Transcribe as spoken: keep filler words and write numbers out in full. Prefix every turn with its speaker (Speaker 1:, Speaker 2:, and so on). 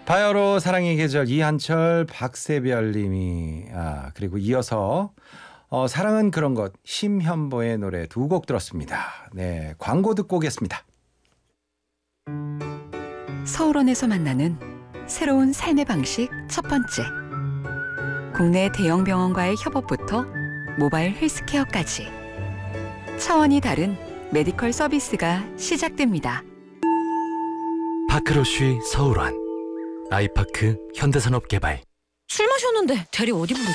Speaker 1: 바야흐로 사랑의 계절 이한철 박세별님이 아 그리고 이어서 어, 사랑은 그런 것 심현보의 노래 두 곡 들었습니다. 네, 광고 듣고 오겠습니다.
Speaker 2: 서울원에서 만나는 새로운 삶의 방식 첫 번째. 국내 대형 병원과의 협업부터 모바일 헬스케어까지 차원이 다른 메디컬 서비스가 시작됩니다.
Speaker 3: 파크로쉬 서울원 아이파크 현대산업개발.
Speaker 4: 술 마셨는데 대리 어디 부르지?